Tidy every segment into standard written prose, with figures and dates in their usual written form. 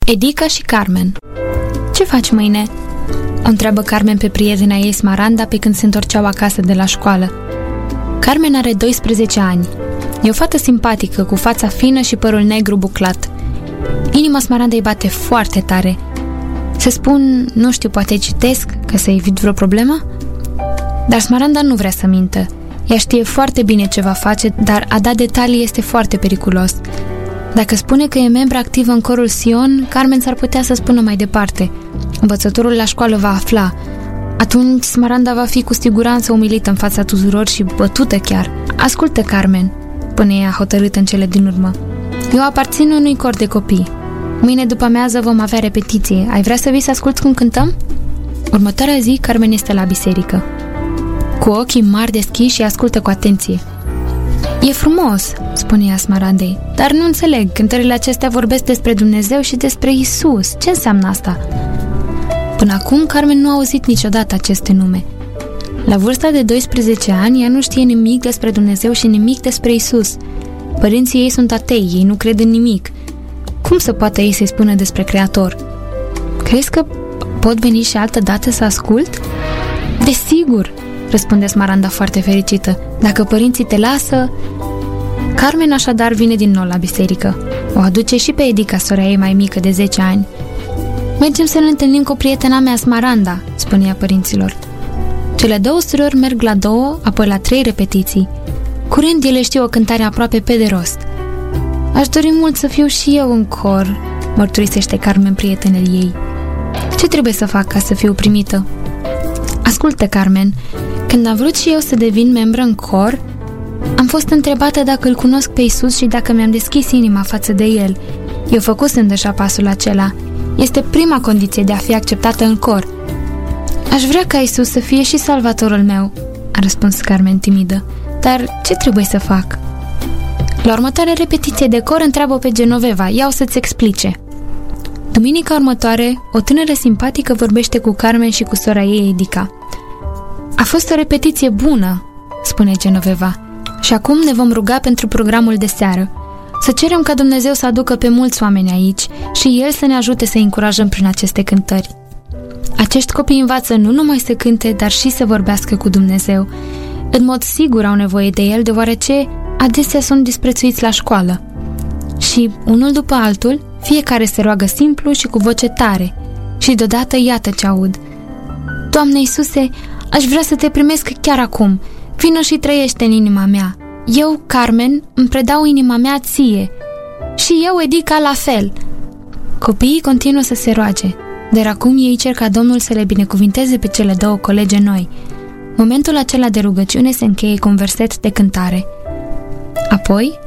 Edica și Carmen. Ce faci mâine? O întreabă Carmen pe prietena ei Smaranda pe când se întorceau acasă de la școală. Carmen are 12 ani. E o fată simpatică, cu fața fină și părul negru buclat. Inima Smarandei bate foarte tare. Se spun, nu știu, poate citesc, ca să evit vreo problemă? Dar Smaranda nu vrea să mintă. Ea știe foarte bine ce va face, dar a da detalii este foarte periculos. Dacă spune că e membra activă în corul Sion, Carmen s-ar putea să spună mai departe. Învățătorul la școală va afla. Atunci Smaranda va fi cu siguranță umilită în fața tuturor și bătută chiar. Ascultă, Carmen, spune ea hotărâtă în cele din urmă. Eu aparțin unui cor de copii. Mâine după amiază vom avea repetiție. Ai vrea să vii să asculți cum cântăm? Următoarea zi, Carmen este la biserică. Cu ochii mari deschiși și ascultă cu atenție. E frumos, spune ea Smarandei, dar nu înțeleg, cântările acestea vorbesc despre Dumnezeu și despre Isus. Ce înseamnă asta? Până acum, Carmen nu a auzit niciodată aceste nume. La vârsta de 12 ani, ea nu știe nimic despre Dumnezeu și nimic despre Isus. Părinții ei sunt atei, ei nu cred în nimic. Cum să poată ei să-i spună despre Creator? Crezi că pot veni și altă dată să ascult? Desigur, răspunde Smaranda foarte fericită. Dacă părinții te lasă... Carmen așadar vine din nou la biserică. O aduce și pe Edica, sora ei mai mică de 10 ani. Mergem să ne întâlnim cu prietena mea, Smaranda, spune ea părinților. Cele două surori merg la 2, apoi la 3 repetiții. Curând ele știu o cântare aproape pe de rost. Aș dori mult să fiu și eu în cor, mărturisește Carmen prietenei ei. Ce trebuie să fac ca să fiu primită? Ascultă, Carmen, când am vrut și eu să devin membră în cor, am fost întrebată dacă îl cunosc pe Isus și dacă mi-am deschis inima față de El. Eu făcusem deja pasul acela. Este prima condiție de a fi acceptată în cor. Aș vrea ca Isus să fie și salvatorul meu, a răspuns Carmen timidă. Dar ce trebuie să fac? La următoarea repetiție de cor întreabă pe Genoveva, ea o să-ți explice. Duminica următoare, o tânără simpatică vorbește cu Carmen și cu sora ei Edica. A fost o repetiție bună, spune Genoveva, și acum ne vom ruga pentru programul de seară. Să cerem ca Dumnezeu să aducă pe mulți oameni aici și El să ne ajute să încurajăm prin aceste cântări. Acești copii învață nu numai să cânte, dar și să vorbească cu Dumnezeu. În mod sigur au nevoie de El, deoarece adesea sunt disprețuiți la școală. Și, unul după altul, fiecare se roagă simplu și cu voce tare. Și deodată iată ce aud. Doamne Iisuse, aș vrea să te primesc chiar acum. Vino și trăiește în inima mea. Eu, Carmen, îmi predau inima mea ție. Și eu, Edica, la fel. Copiii continuă să se roage, dar acum ei cer ca Domnul să le binecuvinteze pe cele două colege noi. Momentul acela de rugăciune se încheie cu un verset de cântare. Apoi,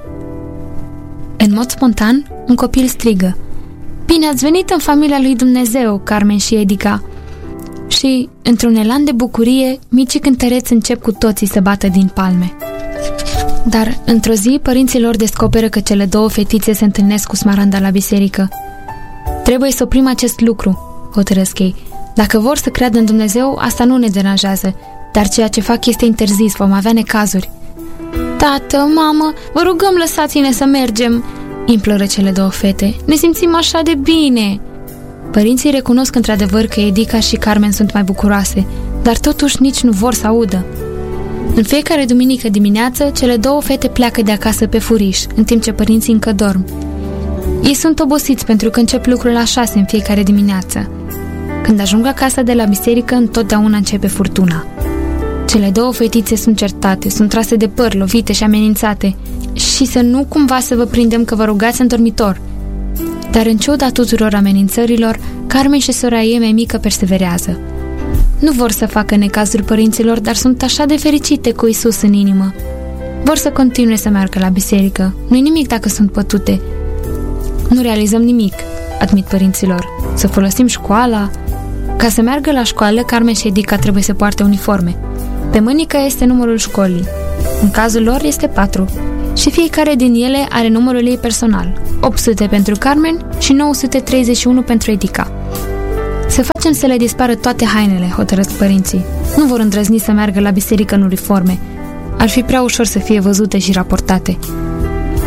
în mod spontan, un copil strigă: Bine ați venit în familia lui Dumnezeu, Carmen și Edica! Și, într-un elan de bucurie, micii cântăreți încep cu toții să bată din palme. Dar, într-o zi, părinții lor descoperă că cele două fetițe se întâlnesc cu Smaranda la biserică. Trebuie să oprim acest lucru, hotărăsc ei. Dacă vor să creadă în Dumnezeu, asta nu ne deranjează, dar ceea ce fac este interzis, vom avea necazuri. Tată, mamă, vă rugăm, lăsați-ne să mergem, imploră cele două fete. Ne simțim așa de bine. Părinții recunosc într-adevăr că Edica și Carmen sunt mai bucuroase, dar totuși nici nu vor să audă. În fiecare duminică dimineață, cele două fete pleacă de acasă pe furiș, în timp ce părinții încă dorm. Ei sunt obosiți pentru că încep lucrul la 6 în fiecare dimineață. Când ajung acasă de la biserică, întotdeauna începe furtuna. Cele două fetițe sunt certate, sunt trase de păr, lovite și amenințate. Și să nu cumva să vă prindem că vă rugați în dormitor. Dar în ciuda tuturor amenințărilor, Carmen și sora ei mai mică perseverează. Nu vor să facă necazuri părinților, dar sunt așa de fericite cu Isus în inimă. Vor să continue să meargă la biserică. Nu-i nimic dacă sunt pătute. Nu realizăm nimic, admit părinților. Să folosim școala. Ca să meargă la școală, Carmen și Edica trebuie să poarte uniforme. Pe mânică este numărul școlii. În cazul lor este 4. Și fiecare din ele are numărul ei personal. 800 pentru Carmen și 931 pentru Edica. Să facem să le dispară toate hainele, hotărăsc părinții. Nu vor îndrăzni să meargă la biserică în uniforme. Ar fi prea ușor să fie văzute și raportate.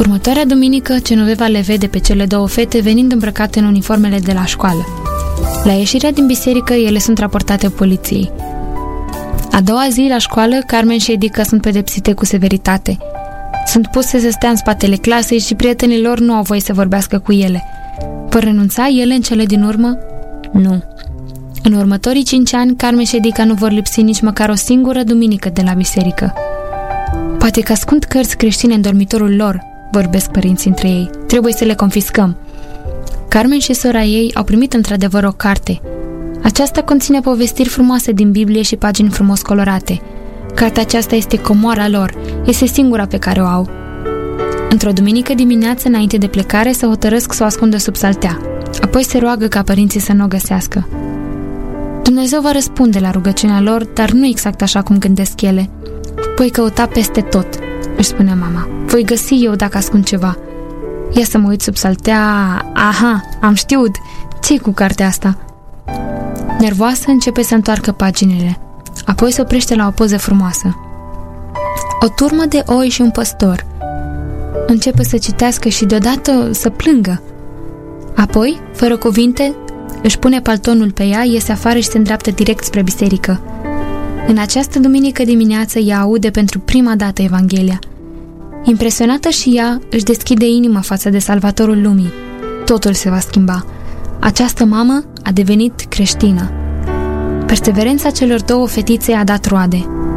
Următoarea duminică, Genoveva le vede pe cele două fete venind îmbrăcate în uniformele de la școală. La ieșirea din biserică, ele sunt raportate poliției. A doua zi, la școală, Carmen și Edica sunt pedepsite cu severitate. Sunt puse să stea în spatele clasei și prietenii lor nu au voie să vorbească cu ele. Vor renunța ele în cele din urmă? Nu. În următorii 5 ani, Carmen și Edica nu vor lipsi nici măcar o singură duminică de la biserică. Poate că ascund cărți creștine în dormitorul lor, vorbesc părinții între ei. Trebuie să le confiscăm. Carmen și sora ei au primit într-adevăr o carte. Aceasta conține povestiri frumoase din Biblie și pagini frumos colorate. Cartea aceasta este comoara lor, este singura pe care o au. Într-o duminică dimineață, înainte de plecare, se hotărăsc să o ascundă sub saltea. Apoi se roagă ca părinții să nu o găsească. Dumnezeu va răspunde la rugăciunea lor, dar nu exact așa cum gândesc ele. Voi căuta peste tot, își spune mama. Voi găsi eu dacă ascund ceva. Ia să mă uit sub saltea. Aha, am știut. Ce-i cu cartea asta? Nervoasă, începe să întoarcă paginile. Apoi se oprește la o poză frumoasă. O turmă de oi și un păstor. Începe să citească și deodată să plângă. Apoi, fără cuvinte, își pune paltonul pe ea, iese afară și se îndreaptă direct spre biserică. În această duminică dimineață, ea aude pentru prima dată Evanghelia. Impresionată și ea, își deschide inima față de Salvatorul lumii. Totul se va schimba. Această mamă a devenit creștină. Perseverența celor două fetițe a dat roade.